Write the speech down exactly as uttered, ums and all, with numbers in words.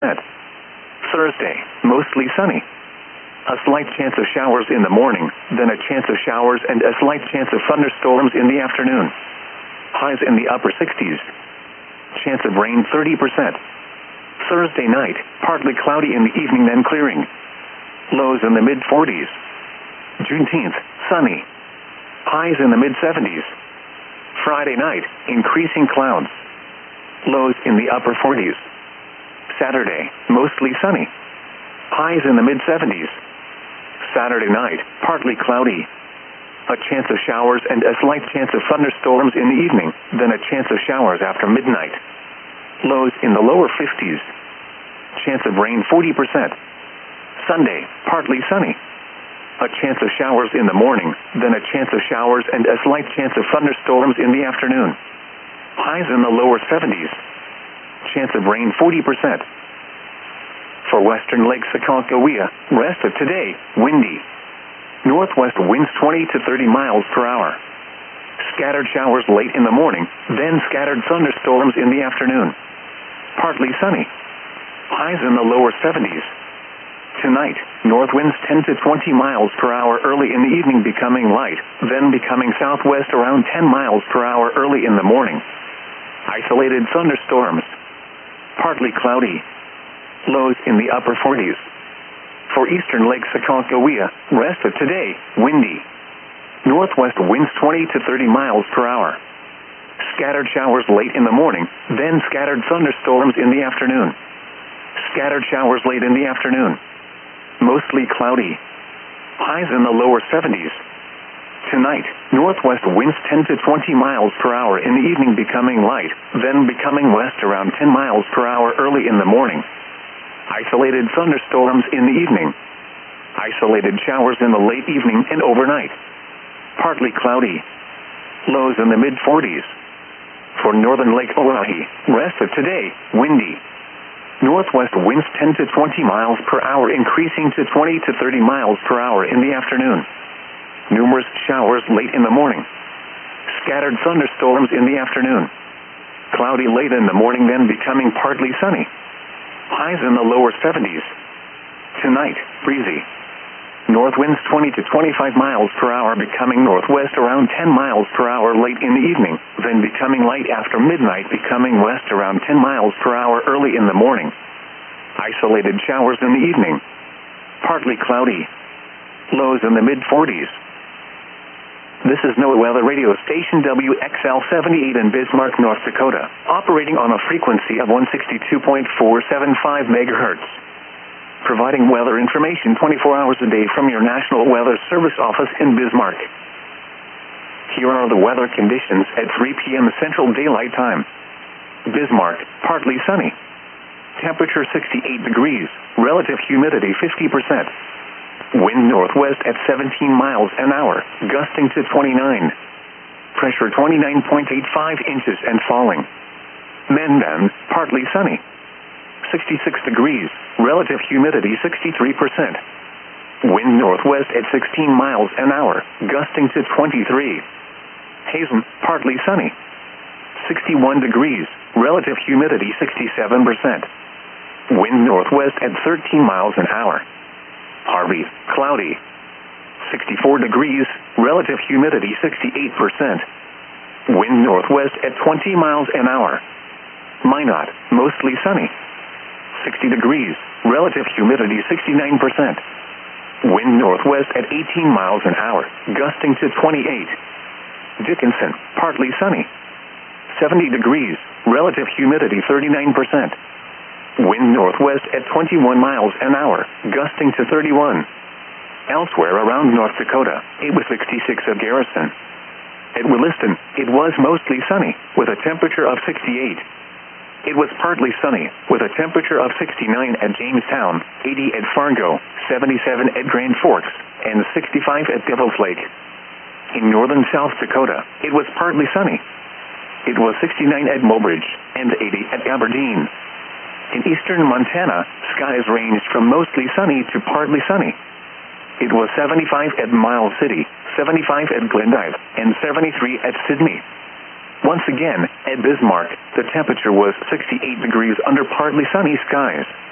Thursday, mostly sunny. A slight chance of showers in the morning, then a chance of showers and a slight chance of thunderstorms in the afternoon. Highs in the upper sixties. Chance of rain thirty percent. Thursday night, partly cloudy in the evening then clearing. Lows in the mid forties. Juneteenth, sunny. Highs in the mid seventies. Friday night, increasing clouds. Lows in the upper forties. Saturday, mostly sunny. Highs in the mid seventies. Saturday night, partly cloudy. A chance of showers and a slight chance of thunderstorms in the evening, then a chance of showers after midnight. Lows in the lower fifties. Chance of rain forty percent. Sunday, partly sunny. A chance of showers in the morning, then a chance of showers and a slight chance of thunderstorms in the afternoon. Highs in the lower seventies. Chance of rain forty percent. For western Lake Aconcagua, rest of today, windy. Northwest winds twenty to thirty miles per hour. Scattered showers late in the morning, then scattered thunderstorms in the afternoon. Partly sunny. Highs in the lower seventies. Tonight, north winds ten to twenty miles per hour early in the evening becoming light, then becoming southwest around ten miles per hour early in the morning. Isolated thunderstorms. Partly cloudy. Lows in the upper forties. For eastern Lake Aconcagua, rest of today, windy. Northwest winds twenty to thirty miles per hour. Scattered showers late in the morning, then scattered thunderstorms in the afternoon. Scattered showers late in the afternoon. Mostly cloudy. Highs in the lower seventies. Tonight, northwest winds ten to twenty miles per hour in the evening becoming light, then becoming west around ten miles per hour early in the morning. Isolated thunderstorms in the evening. Isolated showers in the late evening and overnight. Partly cloudy. Lows in the mid forties. For northern Lake Oahe, rest of today, windy. Northwest winds ten to twenty miles per hour increasing to twenty to thirty miles per hour in the afternoon. Numerous showers late in the morning. Scattered thunderstorms in the afternoon. Cloudy late in the morning then becoming partly sunny. Highs in the lower seventies. Tonight, breezy. North winds twenty to twenty-five miles per hour becoming northwest around ten miles per hour late in the evening, then becoming light after midnight becoming west around ten miles per hour early in the morning. Isolated showers in the evening. Partly cloudy. Lows in the mid forties. This is NOAA Weather Radio Station W X L seventy-eight in Bismarck, North Dakota, operating on a frequency of one sixty-two point four seven five megahertz. Providing weather information twenty-four hours a day from your National Weather Service office in Bismarck. Here are the weather conditions at three p m Central Daylight Time. Bismarck, partly sunny. Temperature sixty-eight degrees, relative humidity fifty percent. Wind northwest at seventeen miles an hour, gusting to twenty-nine. Pressure twenty-nine point eight five inches and falling. Mandan, partly sunny. sixty-six degrees, relative humidity sixty-three percent. Wind northwest at sixteen miles an hour, gusting to twenty-three. Hazen, partly sunny. sixty-one degrees, relative humidity sixty-seven percent. Wind northwest at thirteen miles an hour. Harvey, cloudy. sixty-four degrees, relative humidity sixty-eight percent. Wind northwest at twenty miles an hour. Minot, mostly sunny. sixty degrees, relative humidity sixty-nine percent. Wind northwest at eighteen miles an hour, gusting to twenty-eight. Dickinson, partly sunny. seventy degrees, relative humidity thirty-nine percent. Wind northwest at twenty-one miles an hour, gusting to thirty-one. Elsewhere around North Dakota, it was sixty-six at Garrison. At Williston, it was mostly sunny, with a temperature of sixty-eight. It was partly sunny, with a temperature of sixty-nine at Jamestown, eighty at Fargo, seventy-seven at Grand Forks, and sixty-five at Devil's Lake. In northern South Dakota, it was partly sunny. It was sixty-nine at Mobridge, and eighty at Aberdeen. In eastern Montana, skies ranged from mostly sunny to partly sunny. It was seventy-five at Miles City, seventy-five at Glendive, and seventy-three at Sydney. Once again, at Bismarck, the temperature was sixty-eight degrees under partly sunny skies.